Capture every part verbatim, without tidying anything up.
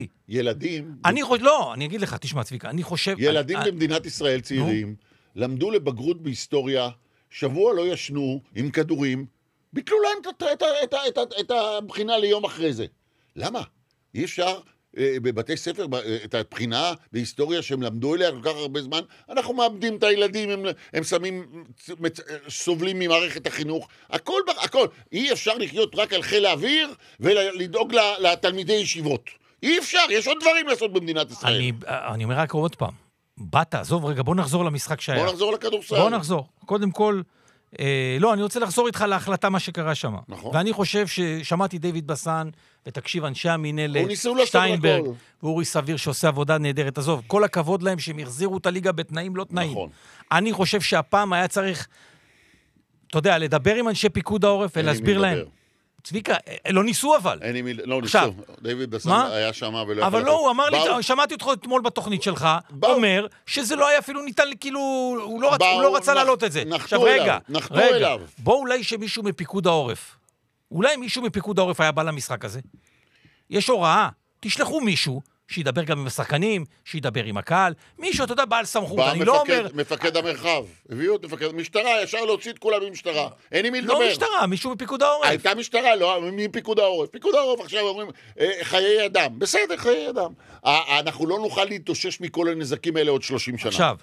ילדים... אני חושב, לא, אני אגיד לך, תשמע צביקה, אני חושב... ילדים במדינת ישראל צעירים, למדו לבגרות בהיסטוריה, שבוע לא ישנו עם כדורים, ביטלו להם את הבחינה ליום אחרי זה. למה? אי אפשר בבתי ספר, את הבחינה בהיסטוריה שהם למדו אליה כל כך הרבה זמן, אנחנו מאבדים את הילדים, הם, הם שמים, סובלים ממערכת החינוך, הכל, הכל. אי אפשר לחיות רק על חיל האוויר ולדאוג לתלמידי ישיבות. אי אפשר, יש עוד דברים לעשות במדינת ישראל. אני, אני אומר רק עוד פעם, באת, עזוב רגע, בוא נחזור למשחק שהיה. בוא נחזור לכדורסל. בוא נחזור. קודם כל, אה, לא, אני רוצה לחזור איתך להחלטה מה שקרה שם. נכון. ואני חושב ששמעתי דיוויד בסן, ותקשיב, אנשי המינהלת, שטיינברג, ואורי סביר שעושה עבודה נהדרת. עזוב, כל הכבוד להם שהם החזירו את הליגה בתנאים לא תנאים. נכון. אני חושב שהפעם היה צריך, אתה יודע, לדבר עם אנשי פיקוד העורף ולהסביר להם. צביקה, לא ניסו אבל. אין לי מילה, לא ניסו. דיוויד בסן היה שם ולא... אבל לא, הוא אמר לי, שמעתי אותך אתמול בתוכנית שלך, אומר שזה לא היה אפילו ניתן, כאילו, הוא לא רצה להעלות את זה. נחתו אליו, נחתו אליו. בוא אולי שמישהו מפיקוד העורף, אולי מישהו מפיקוד העורף היה בא למשחק הזה. יש הוראה, תשלחו מישהו, שידבר גם עם השחקנים, שידבר עם הקהל, מישהו, אתה יודע, בעל סמכות, אני לא אומר... מפקד המרחב, הביאו את מפקד, משטרה, ישר להוציא את כולם ממשטרה, אין עם מי לדבר. לא משטרה, מישהו מפיקוד העורף. הייתה משטרה, לא, מפיקוד העורף. פיקוד העורף עכשיו אומרים, חיי אדם, בסדר, חיי אדם. אנחנו לא נוכל להתאושש מכל הנזקים האלה עוד שלושים שנה. עכשיו,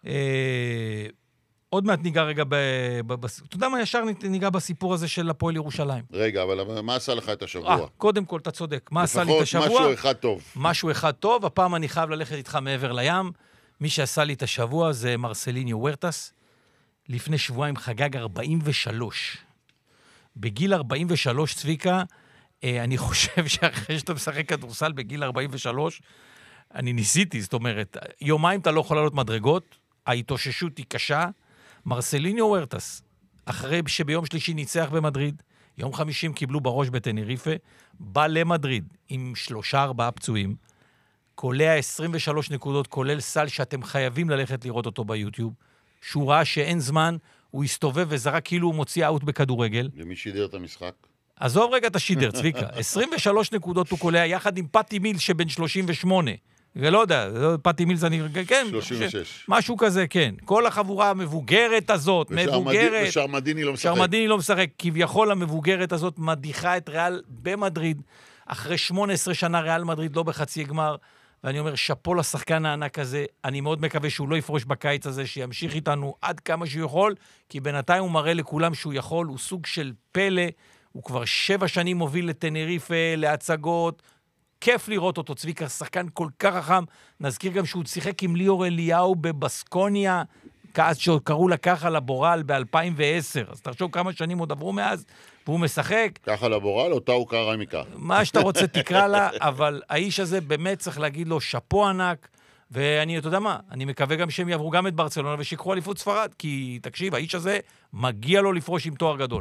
עוד מעט ניגע רגע, אתה יודע מה, ישר ניגע בסיפור הזה של הפועל ירושלים. רגע, אבל מה עשה לך את השבוע? קודם כל, אתה צודק. מה עשה לי את השבוע? לפחות משהו אחד טוב. משהו אחד טוב, הפעם אני חייב ללכת איתך מעבר לים. מי שעשה לי את השבוע זה מרסליניו וורטס. לפני שבועיים חגג ארבעים ושלוש. בגיל ארבעים ושלוש, צביקה, אני חושב שאחרי שאתה משחק כדורסל בגיל ארבעים ושלוש, אני ניסיתי, זאת אומרת, יומיים אתה לא יכול לעלות מדרגות, ההתאוששות היא קשה, מרסליניו וורטס, אחרי שביום שלישי ניצח במדריד, יום חמישים קיבלו בראש בטנריפה, בא למדריד עם שלושה ארבעה פצועים, קולע עשרים ושלוש נקודות, כולל סל שאתם חייבים ללכת לראות אותו ביוטיוב, שהוא ראה שאין זמן, הוא הסתובב וזרק כאילו הוא מוציא אאוט בכדורגל. למי שידר את המשחק? עזוב רגע את השידר, צביקה. עשרים ושלוש נקודות הוא קולע יחד עם פטי מיל שבן שלושים ושמונה. ולא יודע, פטי מיל זה נראה, כן. שלושים ושש. משהו כזה, כן. כל החבורה המבוגרת הזאת, מבוגרת. ושרמדיני לא משחק. שרמדיני לא משחק. כביכול המבוגרת הזאת מדיחה את ריאל במדריד. אחרי שמונה עשרה שנה ריאל מדריד לא בחצי גמר. ואני אומר, שפו לשחקן הענק הזה, אני מאוד מקווה שהוא לא יפרוש בקיץ הזה, שימשיך איתנו עד כמה שהוא יכול, כי בינתיים הוא מראה לכולם שהוא יכול, הוא סוג של פלא, הוא כבר שבע שנים מוביל לטנריפה, להצגות, כיף לראות אותו, צביקה, שחקן כל כך חכם, נזכיר גם שהוא שיחק עם ליאור אליהו בבסקוניה, אז שקראו לה ככה לבורל ב-אלפיים ועשר, אז תחשוב כמה שנים עוד עברו מאז, והוא משחק. ככה לבורל, אותה הוא קרא מכך. מה שאתה רוצה תקרא לה, אבל האיש הזה באמת צריך להגיד לו שפו ענק, ואני, אתה יודע מה, אני מקווה גם שהם יעברו גם את ברצלונה ושיקחו אליפות ספרד, כי תקשיב, האיש הזה מגיע לו לפרוש עם תואר גדול.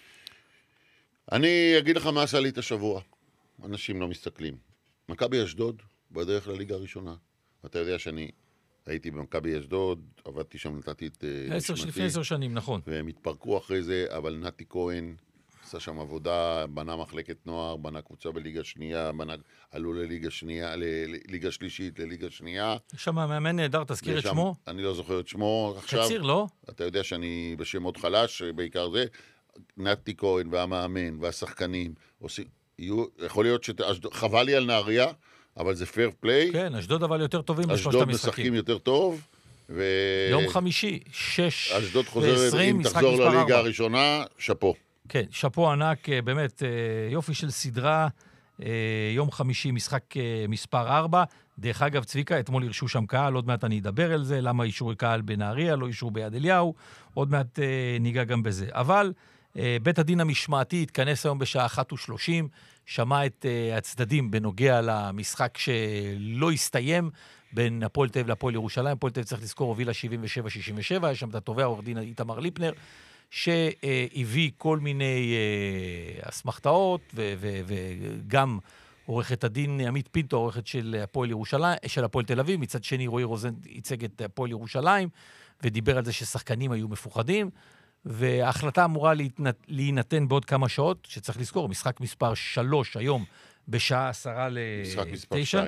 אני אגיד לך מה עשה לי את השבוע. אנשים לא מסתכלים. מכבי אשדוד, בדרך לליגה הראשונה. אתה יודע שאני הייתי במכבי אשדוד, עבדתי שם, נתתי את נשמתי. לפני עשר שנים, נכון. והם התפרקו אחרי זה, אבל נתי כהן עשה שם עבודה, בנה מחלקת נוער, בנה קבוצה בליגה שנייה, בנה, עלו לליגה שנייה, לליגה שלישית, לליגה שנייה. יש שם מאמן נהדר, תזכיר את שמו? אני לא זוכר את שמו עכשיו. קציר, לא? אתה יודע שאני בשם מאוד חלש, בעיקר זה. נתי כהן והמאמן והשחקנים עושים... יכול להיות שחבל לי על נהריה, אבל זה פייר פליי. כן, אשדוד אבל יותר טובים בשלושת המשחקים. אשדוד משחקים יותר טוב. ו... יום חמישי, שש אשדוד חוזרת, אם תחזור לליגה הראשונה, שפו. כן, שפו ענק, באמת יופי של סדרה, יום חמישי, משחק מספר ארבע. דרך אגב, צביקה, אתמול הרשו שם קהל, עוד מעט אני אדבר על זה, למה אישור קהל בנהריה, לא אישור ביד אליהו, עוד מעט ניגע גם בזה. אבל... בית הדין המשמעתי התכנס היום בשעה אחת ושלושים, שמע את uh, הצדדים בנוגע למשחק שלא הסתיים בין הפועל תל אביב להפועל ירושלים. הפועל תל אביב צריך לזכור, הובילה שבעים ושבע שישים ושבע, יש שם את התובע עורך דין איתמר ליפנר, שהביא כל מיני uh, אסמכתאות, וגם עורכת הדין עמית פינטו, עורכת של הפועל ירושלים, של הפועל תל אביב, מצד שני רועי רוזן ייצג את הפועל ירושלים, ודיבר על זה ששחקנים היו מפוחדים, וההחלטה אמורה להינתן בעוד כמה שעות, שצריך לזכור, משחק מספר שלוש היום, בשעה עשרה לתשע.